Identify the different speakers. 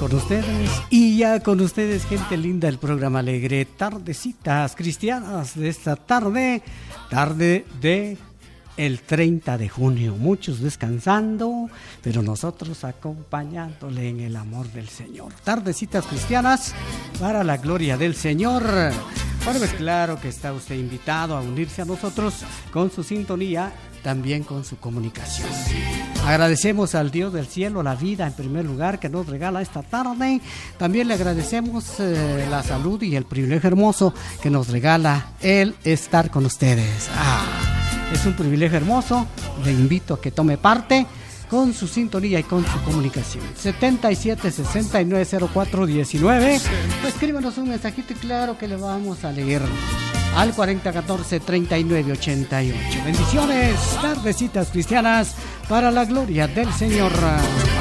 Speaker 1: con ustedes y ya con ustedes, gente linda, el programa alegre, Tardecitas Cristianas de esta tarde de el 30 de junio. Muchos descansando, pero nosotros acompañándole en el amor del Señor. Tardecitas Cristianas para la gloria del Señor. Bueno, pues claro que está usted invitado a unirse a nosotros con su sintonía, también con su comunicación. Agradecemos al Dios del cielo la vida en primer lugar que nos regala esta tarde. También le agradecemos la salud y el privilegio hermoso que nos regala el estar con ustedes. Es un privilegio hermoso. Le invito a que tome parte con su sintonía y con su comunicación. 77-6904-19. Escríbanos un mensajito y claro que le vamos a leer al 4014-3988. Bendiciones, Tardecitas Cristianas para la gloria del Señor.